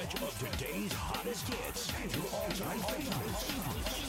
stretch of today's hottest hits and your all-time favorites.